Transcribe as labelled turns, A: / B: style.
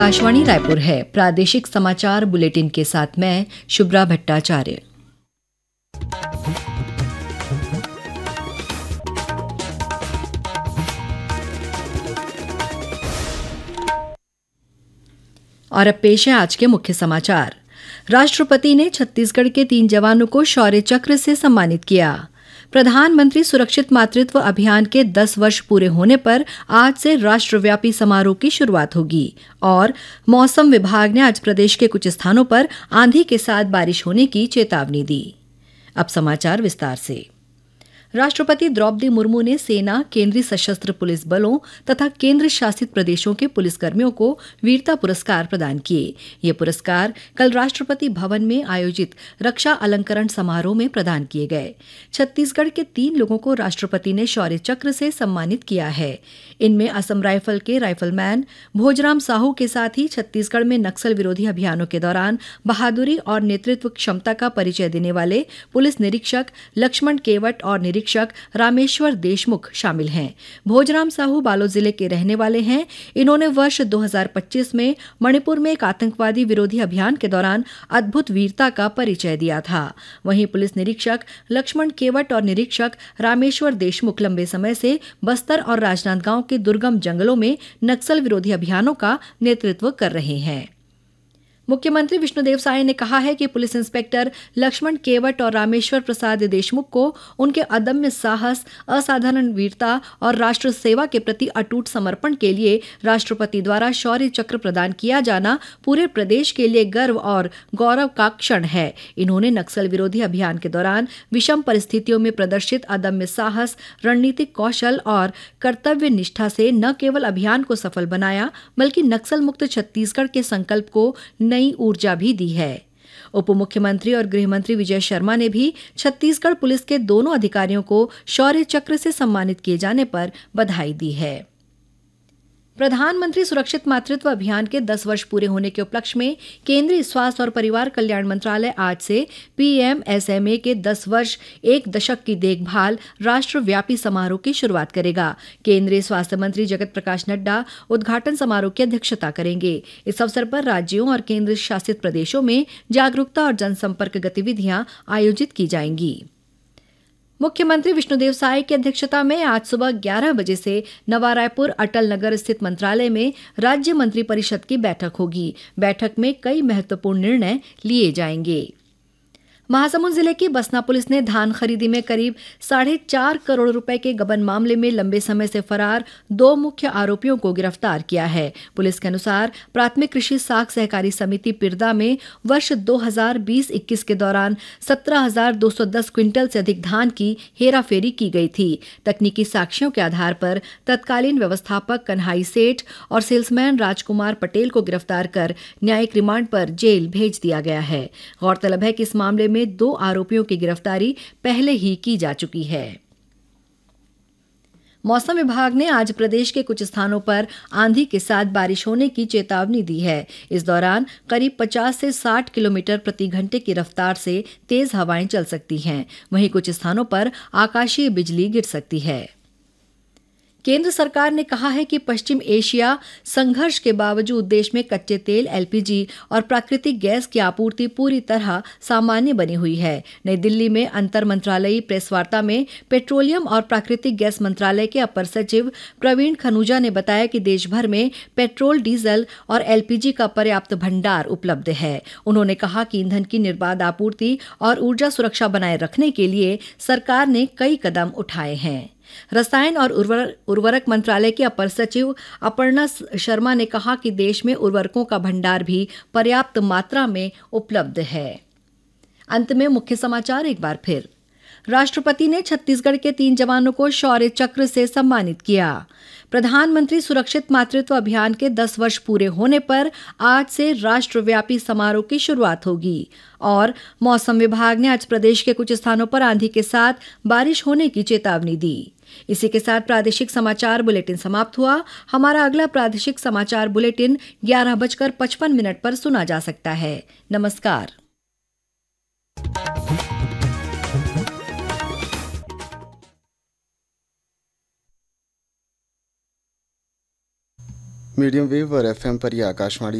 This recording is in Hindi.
A: आकाशवाणी रायपुर है। प्रादेशिक समाचार बुलेटिन के साथ मैं शुभ्रा भट्टाचार्य। और अब पेश है आज के मुख्य समाचार। राष्ट्रपति ने छत्तीसगढ़ के 3 जवानों को शौर्य चक्र से सम्मानित किया। प्रधानमंत्री सुरक्षित मातृत्व अभियान के 10 वर्ष पूरे होने पर आज से राष्ट्रव्यापी समारोह की शुरुआत होगी। और मौसम विभाग ने आज प्रदेश के कुछ स्थानों पर आंधी के साथ बारिश होने की चेतावनी दी। अब समाचार विस्तार से। राष्ट्रपति द्रौपदी मुर्मू ने सेना, केंद्रीय सशस्त्र पुलिस बलों तथा केंद्र शासित प्रदेशों के पुलिसकर्मियों को वीरता पुरस्कार प्रदान किए। ये पुरस्कार कल राष्ट्रपति भवन में आयोजित रक्षा अलंकरण समारोह में प्रदान किए गए। छत्तीसगढ़ के 3 लोगों को राष्ट्रपति ने शौर्य चक्र से सम्मानित किया है। इनमें असम राइफल के राइफलमैन भोजराम साहू के साथ ही छत्तीसगढ़ में नक्सल विरोधी अभियानों के दौरान बहादुरी और नेतृत्व क्षमता का परिचय देने वाले पुलिस निरीक्षक लक्ष्मण केवट और निरीक्षक रामेश्वर देशमुख शामिल हैं। भोजराम साहू बालोद जिले के रहने वाले हैं। इन्होंने वर्ष 2025 में मणिपुर में एक आतंकवादी विरोधी अभियान के दौरान अद्भुत वीरता का परिचय दिया था। वहीं पुलिस निरीक्षक लक्ष्मण केवट और निरीक्षक रामेश्वर देशमुख लंबे समय से बस्तर और राजनांदगांव के दुर्गम जंगलों में नक्सल विरोधी अभियानों का नेतृत्व कर रहे हैं। मुख्यमंत्री विष्णुदेव साय ने कहा है कि पुलिस इंस्पेक्टर लक्ष्मण केवट और रामेश्वर प्रसाद देशमुख को उनके अदम्य साहस, असाधारण वीरता और राष्ट्र सेवा के प्रति अटूट समर्पण के लिए राष्ट्रपति द्वारा शौर्य चक्र प्रदान किया जाना पूरे प्रदेश के लिए गर्व और गौरव का क्षण है। इन्होंने नक्सल विरोधी अभियान के दौरान विषम परिस्थितियों में प्रदर्शित अदम्य साहस, रणनीतिक कौशल और कर्तव्य निष्ठा से न केवल अभियान को सफल बनाया बल्कि नक्सल मुक्त छत्तीसगढ़ के संकल्प को नई ऊर्जा भी दी है। उप मुख्यमंत्री और गृह मंत्री विजय शर्मा ने भी छत्तीसगढ़ पुलिस के दोनों अधिकारियों को शौर्य चक्र से सम्मानित किए जाने पर बधाई दी है। प्रधानमंत्री सुरक्षित मातृत्व अभियान के 10 वर्ष पूरे होने के उपलक्ष्य में केंद्रीय स्वास्थ्य और परिवार कल्याण मंत्रालय आज से PMSMA के 10 वर्ष 1 दशक की देखभाल राष्ट्रव्यापी समारोह की शुरुआत करेगा। केंद्रीय स्वास्थ्य मंत्री जगत प्रकाश नड्डा उद्घाटन समारोह की अध्यक्षता करेंगे। इस अवसर पर राज्यों और केंद्र शासित प्रदेशों में जागरूकता और जनसंपर्क गतिविधियां आयोजित की जाएंगी। मुख्यमंत्री विष्णुदेव साय की अध्यक्षता में आज सुबह 11 बजे से नवा रायपुर अटल नगर स्थित मंत्रालय में राज्य मंत्रिपरिषद की बैठक होगी। बैठक में कई महत्वपूर्ण निर्णय लिए जाएंगे। महासमुंद जिले की बसना पुलिस ने धान खरीदी में करीब 4.5 करोड़ रुपए के गबन मामले में लंबे समय से फरार 2 मुख्य आरोपियों को गिरफ्तार किया है। पुलिस के अनुसार प्राथमिक कृषि साख सहकारी समिति पिरदा में वर्ष 2020-21 के दौरान 17,210 क्विंटल से अधिक धान की हेराफेरी की गई थी। तकनीकी साक्ष्यों के आधार पर तत्कालीन व्यवस्थापक कन्हाई सेठ और सेल्समैन राजकुमार पटेल को गिरफ्तार कर न्यायिक रिमांड पर जेल भेज दिया गया है। गौरतलब है कि इस मामले में 2 आरोपियों की गिरफ्तारी पहले ही की जा चुकी है। मौसम विभाग ने आज प्रदेश के कुछ स्थानों पर आंधी के साथ बारिश होने की चेतावनी दी है। इस दौरान करीब 50 से 60 किलोमीटर प्रति घंटे की रफ्तार से तेज हवाएं चल सकती हैं। वहीं कुछ स्थानों पर आकाशीय बिजली गिर सकती है। केंद्र सरकार ने कहा है कि पश्चिम एशिया संघर्ष के बावजूद देश में कच्चे तेल, LPG और प्राकृतिक गैस की आपूर्ति पूरी तरह सामान्य बनी हुई है। नई दिल्ली में अंतर मंत्रालयी प्रेस वार्ता में पेट्रोलियम और प्राकृतिक गैस मंत्रालय के अपर सचिव प्रवीण खनूजा ने बताया कि देश भर में पेट्रोल, डीजल और LPG का पर्याप्त भंडार उपलब्ध है। उन्होंने कहा कि ईंधन की निर्बाध आपूर्ति और ऊर्जा सुरक्षा बनाए रखने के लिए सरकार ने कई कदम उठाए हैं। रसायन और उर्वरक मंत्रालय के अपर सचिव अपर्णा शर्मा ने कहा कि देश में उर्वरकों का भंडार भी पर्याप्त मात्रा में उपलब्ध है। अंत में मुख्य समाचार एक बार फिर। राष्ट्रपति ने छत्तीसगढ़ के 3 जवानों को शौर्य चक्र से सम्मानित किया। प्रधानमंत्री सुरक्षित मातृत्व अभियान के 10 वर्ष पूरे होने पर आज से राष्ट्रव्यापी समारोह की शुरुआत होगी। और मौसम विभाग ने आज प्रदेश के कुछ स्थानों पर आंधी के साथ बारिश होने की चेतावनी दी। इसी के साथ प्रादेशिक समाचार बुलेटिन समाप्त हुआ। हमारा अगला प्रादेशिक समाचार बुलेटिन 11:55 पर सुना जा सकता है। नमस्कार।
B: मीडियम वेव और FM पर यह आकाशवाणी